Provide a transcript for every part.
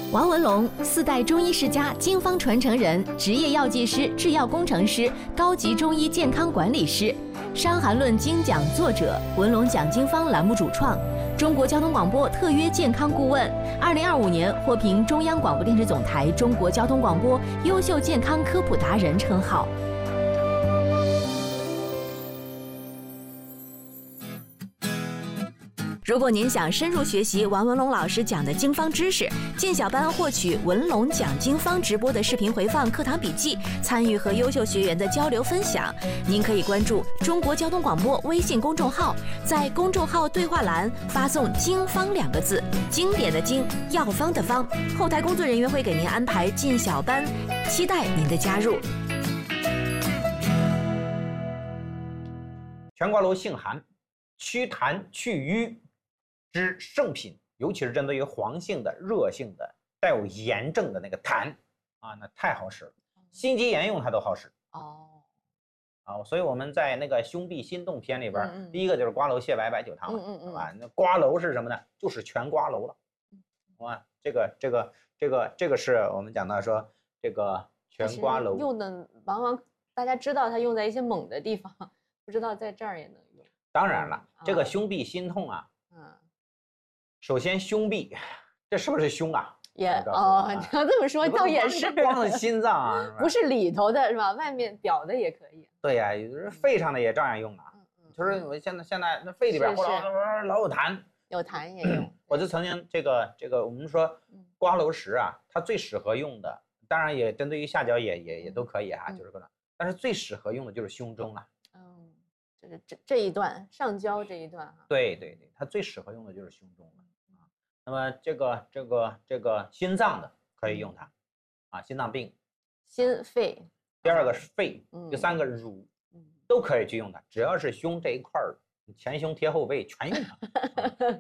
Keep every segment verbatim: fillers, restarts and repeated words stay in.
王文龙，四代中医世家，经方传承人，职业药剂师、制药工程师，高级中医健康管理师，《伤寒论》精讲作者，文龙讲经方栏目主创，中国交通广播特约健康顾问，二零二五年获评中央广播电视总台中国交通广播优秀健康科普达人称号。如果您想深入学习王文龙老师讲的经方知识，进小班获取文龙讲经方直播的视频回放、课堂笔记，参与和优秀学员的交流分享，您可以关注中国交通广播微信公众号，在公众号对话栏发送“经方”两个字，经典的经，药方的方，后台工作人员会给您安排进小班，期待您的加入。 全瓜蒌性寒，祛痰去瘀之圣品，尤其是针对于黄性的、热性的、带有炎症的那个痰啊，那太好使了。心肌炎用它都好使哦。 啊，所以我们在那个胸痹心动篇里边， 嗯嗯第一个就是瓜蒌泻白白酒汤了， 嗯嗯嗯， 啊，那瓜蒌是什么呢？就是全瓜蒌了，好吧？这个这个这个这个是我们讲到说这个全瓜蒌用的往往大家知道它用在一些猛的地方，不知道在这儿也能用。 当然了， 嗯、 这个胸痹心痛啊， 嗯， 首先胸痹，这是不是胸啊？ 也哦，你要这么说倒也是， 光是心脏啊，是吧？ 不是里头的是吧？外面表的也可以。 对呀、啊，就是肺上的也照样用啊。嗯嗯，就是我现在现在那肺里边老老有痰， 有痰也用。 我就曾经这个这个我们说瓜蒌实啊，它最适合用的，当然也针对于下焦也也也都可以哈、啊，就是可能，但是最适合用的就是胸中啊。 嗯，这个这这一段上焦这一段哈。 对对对，它最适合用的就是胸中了。那么这个这个这个心脏的可以用它，啊，心脏病、 心肺， 第二个是肺， 嗯、 第三个乳，嗯、都可以去用它，只要是胸这一块儿，前胸贴后背全用它。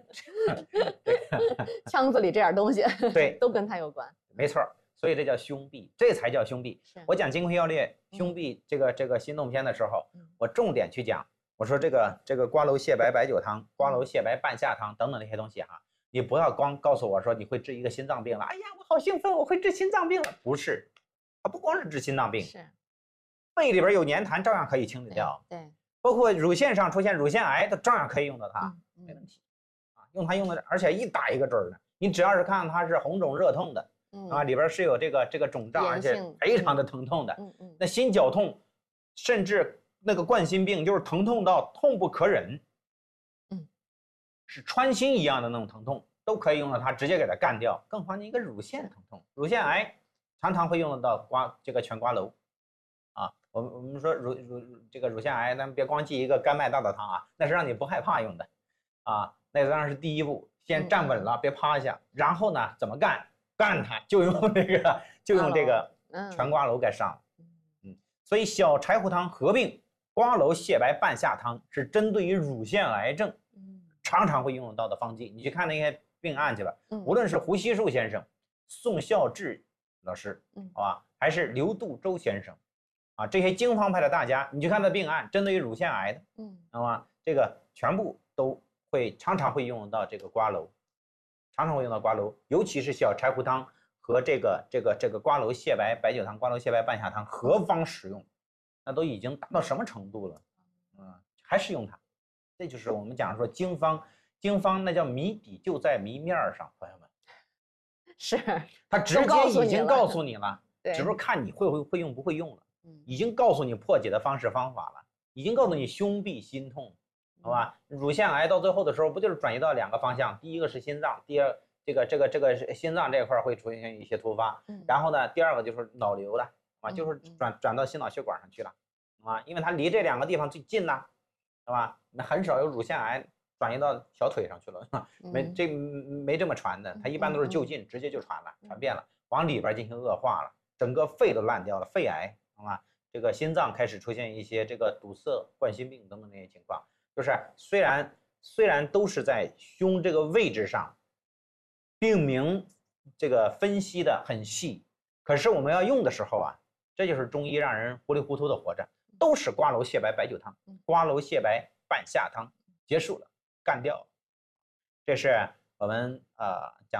腔子里这点东西， 对， 都跟它有关。 没错，所以这叫胸痹，这才叫胸痹。我讲《金匮要略》胸痹这个这个心动篇的时候，嗯、我重点去讲，我说这个这个瓜蒌泻白白酒汤、瓜蒌泻白半夏汤等等那些东西哈。你不要光告诉我说你会治一个心脏病了，哎呀，我好兴奋，我会治心脏病了。不是，它不光是治心脏病， 是肺里边有粘痰照样可以清理掉。 对，对包括乳腺上出现乳腺癌，它照样可以用到它， 嗯、 没问题啊。用它用的，而且一打一个针儿的，你只要是看到它是红肿热痛的，嗯、啊，里边是有这个这个肿胀，而且非常的疼痛的，嗯嗯，那心绞痛，甚至那个冠心病，就是疼痛到痛不可忍。是穿心一样的那种疼痛，都可以用到它，直接给它干掉。更何况一个乳腺疼痛，乳腺癌常常会用得到瓜这个全瓜蒌啊。我们我们说乳乳这个乳腺癌，咱们别光记一个甘麦大枣汤啊，那是让你不害怕用的啊。那当然是第一步，先站稳了，嗯、别趴下。然后呢，怎么干？干它就用这个就用这个全瓜蒌给上。嗯，所以小柴胡汤合并瓜蒌泻白半夏汤是针对于乳腺癌症。常常会用到的方剂，你去看那些病案去了，嗯、无论是胡锡树先生、宋孝志老师，嗯、好吧，还是刘杜周先生，啊，这些经方派的大家，你去看他病案，针对于乳腺癌的，嗯，好吧，这个全部都会常常会用到这个瓜蒌，常常会用到瓜蒌，尤其是小柴胡汤和这个这个这个瓜蒌泻白白酒汤、瓜蒌泻白半夏汤合方使用，那都已经达到什么程度了？嗯，还是用它。这就是我们讲说经方，经方那叫谜底就在谜面上，朋友们， 是他直接已经告诉你了，只不过看你会不会会用不会用了，已经告诉你破解的方式方法了，已经告诉你胸痹心痛，好吧？乳腺癌到最后的时候不就是转移到两个方向，第一个是心脏，第二这个这个这个心脏这块会出现一些突发，然后呢，第二个就是脑瘤了啊，就是转转到心脑血管上去了啊，因为它离这两个地方最近呐。是吧？那很少有乳腺癌转移到小腿上去了，没这没这么传的，它一般都是就近直接就传了，传遍了，往里边进行恶化了，整个肺都烂掉了，肺癌，好吧？这个心脏开始出现一些这个堵塞、冠心病等等那些情况，就是虽然虽然都是在胸这个位置上，病名这个分析的很细，可是我们要用的时候啊，这就是中医让人糊里糊涂的活着。都是瓜蒌泻白白酒汤，瓜蒌泻白半夏汤，结束了，干掉了。这是我们呃讲。